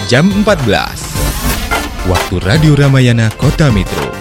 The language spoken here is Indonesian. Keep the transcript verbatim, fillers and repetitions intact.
jam empat belas. Waktu Radio Ramayana Kota Metro.